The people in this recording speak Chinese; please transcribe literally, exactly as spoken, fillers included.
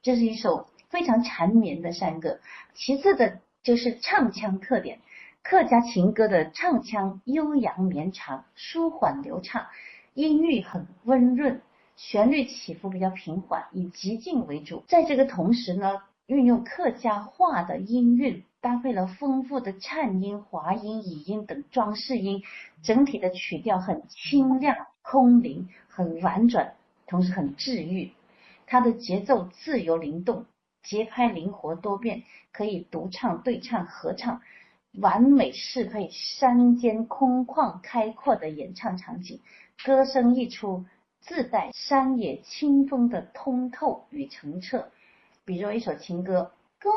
这是一首非常缠绵的山歌。其次的就是唱腔特点，客家情歌的唱腔悠扬绵长，舒缓流畅，音域很温润，旋律起伏比较平缓，以极静为主。在这个同时呢，运用客家话的音韵，搭配了丰富的颤音、滑音、乙音等装饰音，整体的曲调很清亮空灵，很婉转，同时很治愈。它的节奏自由灵动，节拍灵活多变，可以独唱、对唱、合唱，完美适配山间空旷开阔的演唱场景。歌声一出，自带山野清风的通透与澄澈。比如一首情歌，